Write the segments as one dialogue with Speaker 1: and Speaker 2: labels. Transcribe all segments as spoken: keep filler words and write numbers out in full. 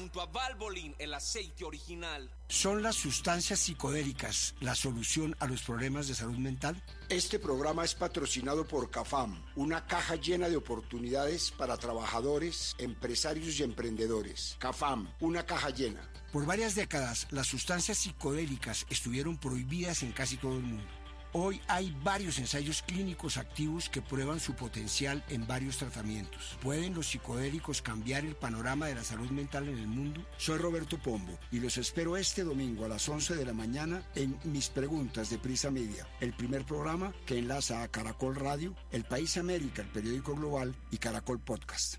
Speaker 1: junto a Valvoline, el aceite original.
Speaker 2: ¿Son las sustancias psicodélicas la solución a los problemas de salud mental?
Speaker 3: Este programa es patrocinado por CAFAM, una caja llena de oportunidades para trabajadores, empresarios y emprendedores. CAFAM, una caja llena.
Speaker 2: Por varias décadas, las sustancias psicodélicas estuvieron prohibidas en casi todo el mundo. Hoy hay varios ensayos clínicos activos que prueban su potencial en varios tratamientos. ¿Pueden los psicodélicos cambiar el panorama de la salud mental en el mundo?
Speaker 3: Soy Roberto Pombo y los espero este domingo a las once de la mañana en Mis Preguntas de Prisa Media, el primer programa que enlaza a Caracol Radio, El País América, el periódico global y Caracol Podcast.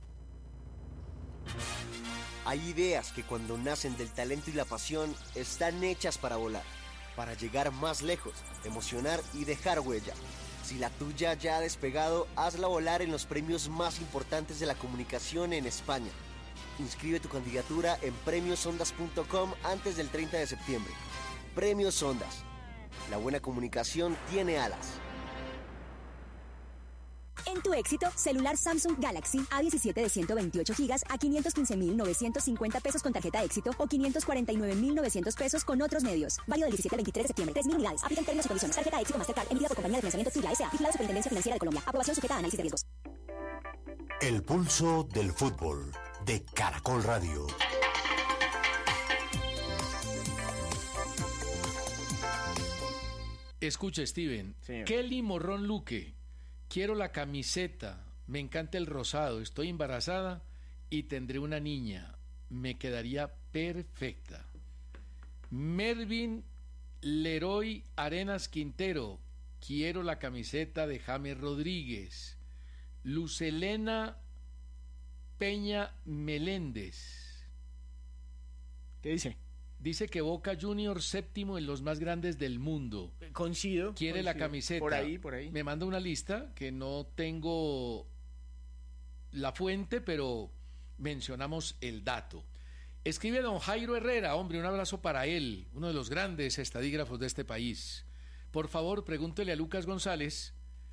Speaker 4: Hay ideas que cuando nacen del talento y la pasión están hechas para volar, para llegar más lejos, emocionar y dejar huella. Si la tuya ya ha despegado, hazla volar en los premios más importantes de la comunicación en España. Inscribe tu candidatura en premios ondas punto com antes del treinta de septiembre. Premios Ondas. La buena comunicación tiene alas.
Speaker 5: En tu éxito, celular Samsung Galaxy A diecisiete de ciento veintiocho gigas a quinientos quince mil novecientos cincuenta pesos con tarjeta éxito o quinientos cuarenta y nueve mil novecientos pesos con otros medios. Válido del diecisiete al veintitrés de septiembre. tres mil unidades. Aplican términos y condiciones. Tarjeta éxito Mastercard emitida por compañía de financiamiento Tuya S A. Vigilado Superintendencia Financiera de Colombia. Aprobación sujeta a análisis de riesgos.
Speaker 6: El pulso del fútbol de Caracol Radio.
Speaker 7: Escucha, Steven.
Speaker 8: Sí.
Speaker 7: Kelly Morrón Luque. Quiero la camiseta, me encanta el rosado, estoy embarazada y tendré una niña, me quedaría perfecta. Mervin Leroy Arenas Quintero, quiero la camiseta de James Rodríguez. Lucelena Peña Meléndez.
Speaker 8: ¿Qué dice?
Speaker 7: Dice que Boca Juniors séptimo en los más grandes del mundo.
Speaker 8: Coincido.
Speaker 7: Quiere
Speaker 8: coincido.
Speaker 7: la camiseta.
Speaker 8: Por ahí, por ahí.
Speaker 7: Me manda una lista que no tengo la fuente, pero mencionamos el dato. Escribe don Jairo Herrera, hombre, un abrazo para él, uno de los grandes estadígrafos de este país. Por favor, pregúntele a Lucas González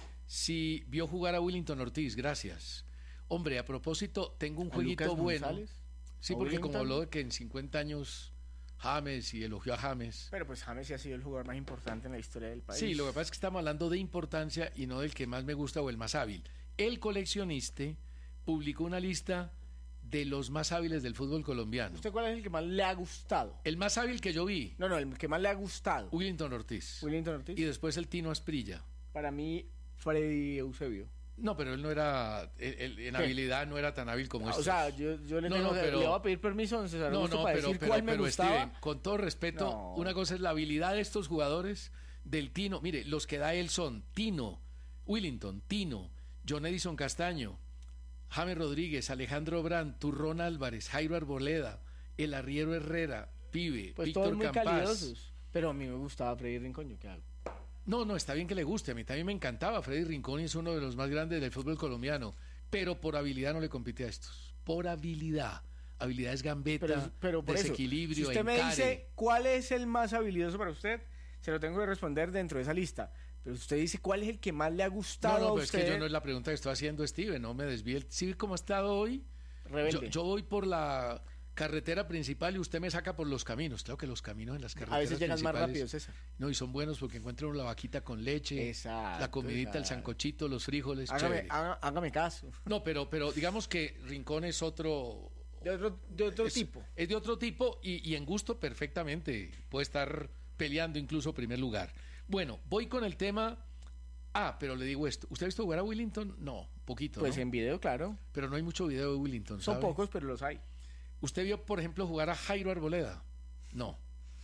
Speaker 7: si vio jugar a Willington Ortiz. Gracias. Hombre, a propósito, tengo un
Speaker 8: ¿A
Speaker 7: jueguito
Speaker 8: Lucas
Speaker 7: bueno.
Speaker 8: González?
Speaker 7: Sí,
Speaker 8: ¿A
Speaker 7: porque
Speaker 8: Willington?
Speaker 7: como habló de que en cincuenta años James y elogió a James.
Speaker 8: Pero pues James sí ha sido el jugador más importante en la historia del país.
Speaker 7: Sí, lo que pasa es que estamos hablando de importancia y no del que más me gusta o el más hábil. El coleccionista publicó una lista de los más hábiles del fútbol colombiano.
Speaker 8: ¿Usted cuál es el que más le ha gustado?
Speaker 7: El más hábil que yo vi.
Speaker 8: No, no, el que más le ha gustado.
Speaker 7: Willington Ortiz.
Speaker 8: Willington Ortiz.
Speaker 7: Y después el Tino Asprilla.
Speaker 8: Para mí, Freddy Eusebio.
Speaker 7: No, pero él no era, él, él, en ¿Qué? habilidad no era tan hábil como este.
Speaker 8: O sea, yo, yo le,
Speaker 7: no,
Speaker 8: tengo,
Speaker 7: no, pero,
Speaker 8: le voy a pedir permiso, don César
Speaker 7: no,
Speaker 8: Augusto,
Speaker 7: no,
Speaker 8: para
Speaker 7: pero,
Speaker 8: decir
Speaker 7: pero,
Speaker 8: cuál me
Speaker 7: pero,
Speaker 8: gustaba.
Speaker 7: Steven, con todo respeto,
Speaker 8: no.
Speaker 7: una cosa es la habilidad de estos jugadores del Tino. Mire, los que da él son Tino, Willington, Tino, John Edison Castaño, James Rodríguez, Alejandro Brand, Turrón Álvarez, Jairo Arboleda, El Arriero Herrera, Pibe,
Speaker 8: pues
Speaker 7: Víctor
Speaker 8: todos muy
Speaker 7: Campás.
Speaker 8: calidosos. Pero a mí me gustaba Freddy Rincón, ¿yo qué hago?
Speaker 7: No, no, está bien que le guste, a mí también me encantaba. Freddy Rincón es uno de los más grandes del fútbol colombiano, pero por habilidad no le compite a estos. Por habilidad. Habilidad es gambeta,
Speaker 8: pero, pero por
Speaker 7: desequilibrio,
Speaker 8: eso, si usted
Speaker 7: encare.
Speaker 8: me dice cuál es el más habilidoso para usted, se lo tengo que responder dentro de esa lista. Pero usted dice cuál es el que más le ha gustado
Speaker 7: no, no,
Speaker 8: a
Speaker 7: pero
Speaker 8: usted.
Speaker 7: es que yo no es la pregunta que estoy haciendo, Steven, no me desvíe. ¿Sí cómo ha estado hoy?
Speaker 8: Rebelde.
Speaker 7: Yo, yo voy por la carretera principal y usted me saca por los caminos. Claro que los caminos en las carreteras
Speaker 8: a veces llegan
Speaker 7: principales,
Speaker 8: más rápido, César.
Speaker 7: No, y son buenos porque encuentran uno la vaquita con leche,
Speaker 8: exacto,
Speaker 7: la comidita,
Speaker 8: exacto.
Speaker 7: el sancochito, los frijoles,
Speaker 8: hágame,
Speaker 7: chévere.
Speaker 8: haga, hágame caso.
Speaker 7: No, pero, pero digamos que Rincón es otro...
Speaker 8: De otro, de otro
Speaker 7: es,
Speaker 8: tipo.
Speaker 7: Es de otro tipo y, y en gusto perfectamente puede estar peleando incluso primer lugar. Bueno, voy con el tema... Ah, pero le digo esto. ¿Usted ha visto jugar a Willington? No, poquito,
Speaker 8: Pues
Speaker 7: ¿no?
Speaker 8: en video, claro.
Speaker 7: Pero no hay mucho video de Willington,
Speaker 8: Son
Speaker 7: ¿sabe?
Speaker 8: pocos, pero los hay.
Speaker 7: ¿Usted vio, por ejemplo, jugar a Jairo Arboleda? No.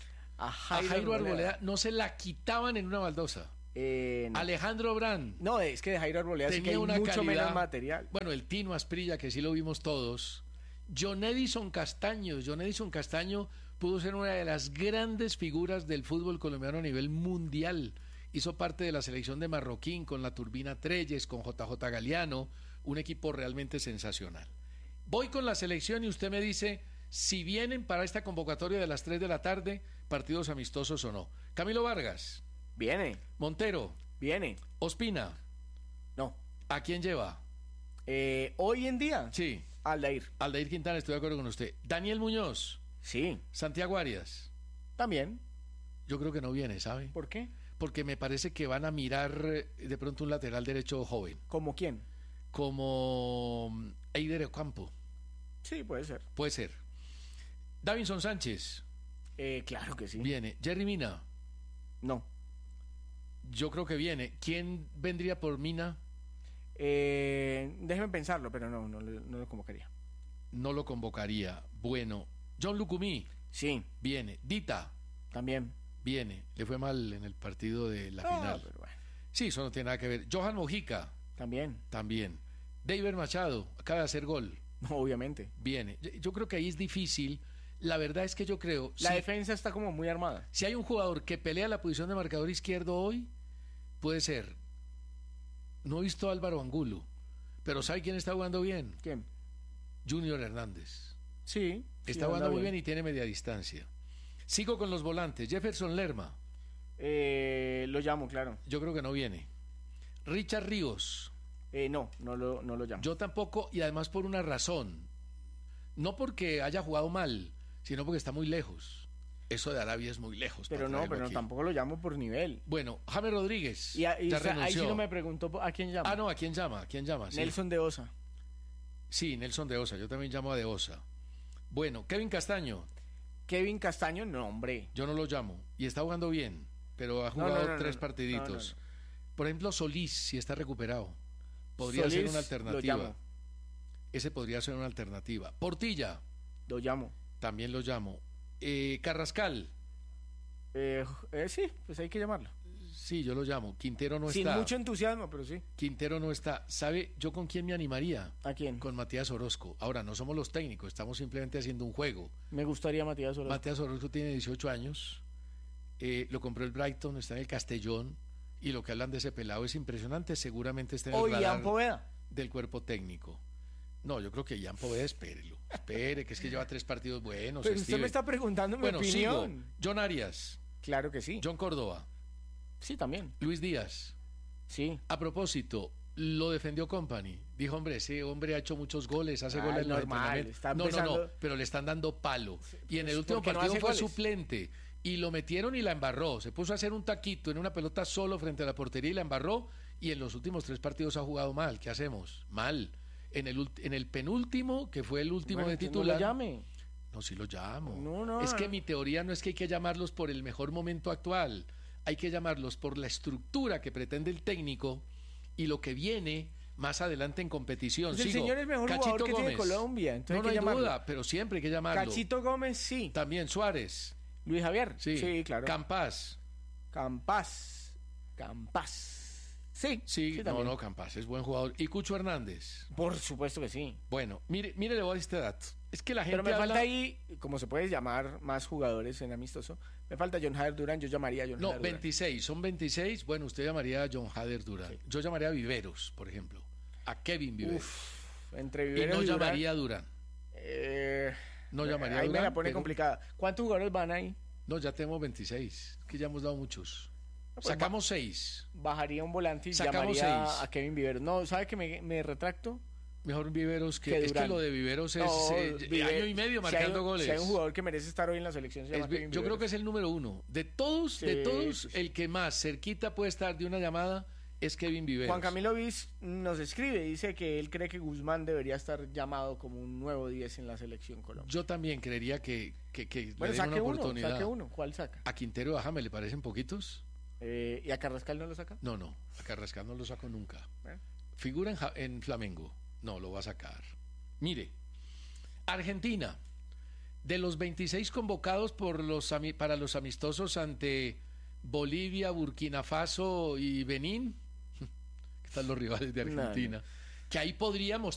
Speaker 8: A Jairo,
Speaker 7: a Jairo Arboleda.
Speaker 8: Arboleda
Speaker 7: no se la quitaban en una baldosa.
Speaker 8: Eh, no.
Speaker 7: Alejandro Brand.
Speaker 8: No, es que de Jairo Arboleda sí que hay
Speaker 7: una
Speaker 8: mucho
Speaker 7: calidad,
Speaker 8: menos material.
Speaker 7: Bueno, el Tino Asprilla, que sí lo vimos todos. John Edison Castaño. John Edison Castaño pudo ser una de las grandes figuras del fútbol colombiano a nivel mundial. Hizo parte de la selección de Marroquín con la Turbina Treyes, con J J Galeano, un equipo realmente sensacional. Voy con la selección y usted me dice si vienen para esta convocatoria de las tres de la tarde, partidos amistosos o no. Camilo Vargas.
Speaker 8: Viene.
Speaker 7: Montero.
Speaker 8: Viene.
Speaker 7: Ospina.
Speaker 8: No.
Speaker 7: ¿A quién lleva?
Speaker 8: Eh, hoy en día.
Speaker 7: Sí.
Speaker 8: Aldair.
Speaker 7: Aldair Quintana, estoy de acuerdo con usted. Daniel Muñoz.
Speaker 8: Sí.
Speaker 7: Santiago Arias.
Speaker 8: También.
Speaker 7: Yo creo que no viene, ¿sabe?
Speaker 8: ¿Por qué?
Speaker 7: Porque me parece que van a mirar eh, de pronto un lateral derecho joven.
Speaker 8: ¿Como quién?
Speaker 7: Como Eider Ocampo.
Speaker 8: Sí, puede ser.
Speaker 7: Puede ser. Davinson Sánchez.
Speaker 8: Eh, claro que sí.
Speaker 7: Viene. Jerry Mina.
Speaker 8: No.
Speaker 7: Yo creo que viene. ¿Quién vendría por Mina?
Speaker 8: Eh, déjeme pensarlo, pero no, no, no lo convocaría.
Speaker 7: No lo convocaría. Bueno. John Lucumí.
Speaker 8: Sí.
Speaker 7: Viene. Dita.
Speaker 8: También.
Speaker 7: Viene. Le fue mal en el partido de la
Speaker 8: Ah,
Speaker 7: final.
Speaker 8: pero bueno.
Speaker 7: Sí, eso no tiene nada que ver. Johan Mojica.
Speaker 8: También.
Speaker 7: También. David Machado. Acaba de hacer gol.
Speaker 8: Obviamente.
Speaker 7: Viene. Yo, yo creo que ahí es difícil. La verdad es que yo creo...
Speaker 8: La
Speaker 7: si,
Speaker 8: defensa está como muy armada.
Speaker 7: Si hay un jugador que pelea la posición de marcador izquierdo hoy, puede ser. No he visto a Álvaro Angulo, pero ¿sabe quién está jugando bien?
Speaker 8: ¿Quién?
Speaker 7: Junior Hernández.
Speaker 8: Sí.
Speaker 7: Está
Speaker 8: sí,
Speaker 7: jugando muy bien.
Speaker 8: bien
Speaker 7: y tiene media distancia. Sigo con los volantes. Jefferson Lerma.
Speaker 8: Eh, lo llamo, claro.
Speaker 7: Yo creo que no viene. Richard Ríos.
Speaker 8: Eh, no, no lo, no lo llamo.
Speaker 7: Yo tampoco, y además por una razón. No porque haya jugado mal, sino porque está muy lejos. Eso de Arabia es muy lejos.
Speaker 8: Pero
Speaker 7: para
Speaker 8: no,
Speaker 7: traerlo
Speaker 8: pero
Speaker 7: aquí.
Speaker 8: tampoco lo llamo por nivel.
Speaker 7: Bueno, James Rodríguez.
Speaker 8: Y, a- y
Speaker 7: ya
Speaker 8: o sea, ahí
Speaker 7: renunció.
Speaker 8: sí no me preguntó a quién llama.
Speaker 7: Ah, no, ¿a quién llama? ¿A quién llama? Sí.
Speaker 8: Nelson de Osa.
Speaker 7: Sí, Nelson de Osa. Yo también llamo a de Osa. Bueno, Kevin Castaño.
Speaker 8: Kevin Castaño, no, hombre.
Speaker 7: Yo no lo llamo. Y está jugando bien, pero ha
Speaker 8: No,
Speaker 7: jugado
Speaker 8: no, no,
Speaker 7: tres
Speaker 8: no,
Speaker 7: partiditos.
Speaker 8: no, no, no.
Speaker 7: Por ejemplo, Solís, si está recuperado. Podría
Speaker 8: Solís,
Speaker 7: ser una
Speaker 8: lo
Speaker 7: alternativa.
Speaker 8: llamo.
Speaker 7: Ese podría ser una alternativa. Portilla,
Speaker 8: Lo llamo.
Speaker 7: también lo llamo. Eh, Carrascal,
Speaker 8: Eh, eh, sí, pues hay que llamarlo.
Speaker 7: sí, yo lo llamo. Quintero no
Speaker 8: Sin
Speaker 7: está.
Speaker 8: mucho entusiasmo, pero sí.
Speaker 7: Quintero no está. ¿Sabe yo con quién me animaría?
Speaker 8: ¿A quién?
Speaker 7: Con Matías Orozco. Ahora, no somos los técnicos, estamos simplemente haciendo un juego.
Speaker 8: Me gustaría Matías Orozco.
Speaker 7: Matías Orozco tiene dieciocho años. Eh, lo compró el Brighton, está en el Castellón. Y lo que hablan de ese pelado es impresionante. Seguramente está en el
Speaker 8: O
Speaker 7: radar
Speaker 8: Ian Poveda.
Speaker 7: del cuerpo técnico. No, yo creo que Ian Poveda, espérelo. Espere, que es que lleva tres partidos buenos.
Speaker 8: Pero usted
Speaker 7: Steven.
Speaker 8: me está preguntando mi
Speaker 7: Bueno, sigo.
Speaker 8: opinión.
Speaker 7: John Arias,
Speaker 8: Claro que sí.
Speaker 7: John Córdoba,
Speaker 8: Sí, también.
Speaker 7: Luis Díaz.
Speaker 8: Sí.
Speaker 7: A propósito, lo defendió Company. Dijo, hombre, ese hombre ha hecho muchos goles, hace
Speaker 8: Ah,
Speaker 7: goles en los
Speaker 8: normal,
Speaker 7: entrenamientos.
Speaker 8: está
Speaker 7: No, no, no,
Speaker 8: empezando-
Speaker 7: pero le están dando palo. Y en
Speaker 8: pues,
Speaker 7: el último
Speaker 8: porque no
Speaker 7: partido
Speaker 8: hace
Speaker 7: fue
Speaker 8: goles.
Speaker 7: suplente. Y lo metieron y la embarró. Se puso a hacer un taquito en una pelota solo frente a la portería y la embarró. Y en los últimos tres partidos ha jugado mal. ¿Qué hacemos? Mal. En el, ult- en el penúltimo, que fue el último
Speaker 8: Bueno,
Speaker 7: de
Speaker 8: que no
Speaker 7: titular.
Speaker 8: lo llame.
Speaker 7: No, sí lo llamo.
Speaker 8: No, no,
Speaker 7: es que
Speaker 8: no.
Speaker 7: mi teoría no es que hay que llamarlos por el mejor momento actual. Hay que llamarlos por la estructura que pretende el técnico y lo que viene más adelante en competición.
Speaker 8: Pues el
Speaker 7: Sigo.
Speaker 8: señor es el mejor
Speaker 7: Cachito
Speaker 8: jugador que tiene
Speaker 7: Gómez.
Speaker 8: Colombia, entonces
Speaker 7: no,
Speaker 8: hay
Speaker 7: no
Speaker 8: que
Speaker 7: hay
Speaker 8: llamarlo.
Speaker 7: duda, pero siempre hay que llamarlo.
Speaker 8: Cachito Gómez, sí.
Speaker 7: También Suárez.
Speaker 8: Luis Javier.
Speaker 7: Sí,
Speaker 8: Sí, claro.
Speaker 7: Campas.
Speaker 8: Campas. Campas. Sí.
Speaker 7: Sí, no,
Speaker 8: también.
Speaker 7: no, Campas es buen jugador. Y Cucho Hernández.
Speaker 8: Por supuesto que sí.
Speaker 7: Bueno, mire, mire, le voy a dar este dato. Es que la gente
Speaker 8: Pero me
Speaker 7: habla-
Speaker 8: falta ahí, como se puede llamar más jugadores en amistoso, me falta John Jader Durán, yo llamaría a John
Speaker 7: No,
Speaker 8: Jader Durán.
Speaker 7: veintiséis, son veintiséis. Bueno, usted llamaría a John Hader Durán.
Speaker 8: Sí.
Speaker 7: Yo llamaría a Viveros, por ejemplo. A Kevin Viveros.
Speaker 8: Uf, entre
Speaker 7: y
Speaker 8: Viveros
Speaker 7: no
Speaker 8: y Durán,
Speaker 7: llamaría a Durán.
Speaker 8: eh,
Speaker 7: No llamaría a
Speaker 8: ahí
Speaker 7: Durán.
Speaker 8: me la pone
Speaker 7: pero-
Speaker 8: complicada. ¿Cuántos jugadores van ahí?
Speaker 7: No, ya tenemos veintiséis. Es que ya hemos dado muchos.
Speaker 8: Pues
Speaker 7: Sacamos seis.
Speaker 8: Bajaría un volante y
Speaker 7: Sacamos
Speaker 8: llamaría
Speaker 7: seis.
Speaker 8: a Kevin Viveros. No, ¿sabe que me, me retracto?
Speaker 7: Mejor Viveros que.
Speaker 8: Que
Speaker 7: Es que
Speaker 8: Durán.
Speaker 7: lo de Viveros es
Speaker 8: No,
Speaker 7: eh,
Speaker 8: Vive-
Speaker 7: año y medio
Speaker 8: si hay
Speaker 7: marcando
Speaker 8: un-
Speaker 7: goles.
Speaker 8: Si hay un jugador que merece estar hoy en la selección, se llama
Speaker 7: Es vi-
Speaker 8: Kevin
Speaker 7: yo creo
Speaker 8: Viveros.
Speaker 7: que es el número uno. De todos,
Speaker 8: Sí,
Speaker 7: de todos,
Speaker 8: sí, sí.
Speaker 7: el que más cerquita puede estar de una llamada es Kevin Viveros.
Speaker 8: Juan Camilo Viz nos escribe, dice que él cree que Guzmán debería estar llamado como un nuevo diez en la selección Colombia.
Speaker 7: Yo también creería que, que, que
Speaker 8: Bueno,
Speaker 7: le den
Speaker 8: saque
Speaker 7: una
Speaker 8: uno,
Speaker 7: oportunidad.
Speaker 8: saque uno. ¿Cuál saca?
Speaker 7: ¿A Quintero y a James le parecen poquitos?
Speaker 8: Eh, ¿Y a Carrascal no lo saca?
Speaker 7: No, no. A Carrascal no lo saco nunca.
Speaker 8: Bueno.
Speaker 7: Figura en, Ja- en Flamengo. No, lo va a sacar. Mire, Argentina, de los veintiséis convocados por los, ami- para los amistosos ante Bolivia, Burkina Faso y Benín, ¿qué tal los rivales de
Speaker 8: No,
Speaker 7: Argentina? Que ahí podríamos